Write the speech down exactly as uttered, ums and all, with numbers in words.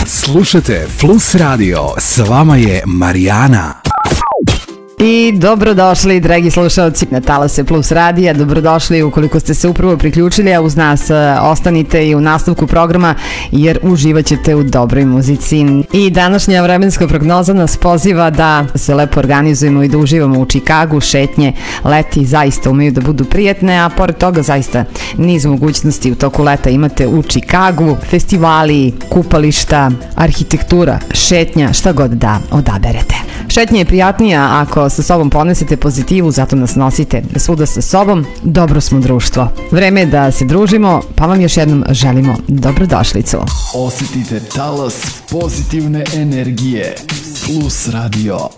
Slušajte Plus Radio, s vama je Marijana. I dobrodošli, dragi slušalci na Talase Plus Radija, dobrodošli ukoliko ste se upravo priključili, a uz nas ostanite i u nastavku programa jer uživat ćete u dobroj muzici. I današnja vremenska prognoza nas poziva da se lepo organizujemo i da uživamo u Čikagu, šetnje, leti zaista umeju da budu prijatne, a pored toga zaista niz mogućnosti u toku leta imate u Čikagu, festivali, kupališta, arhitektura, šetnja, šta god da odaberete. Šetnja je prijatnija ako sa sobom ponesete pozitivu, zato nas nosite svuda sa sobom. Dobro smo društvo. Vreme je da se družimo, pa vam još jednom želimo dobrodošlicu. Osjetite talas pozitivne energije. Plus Radio.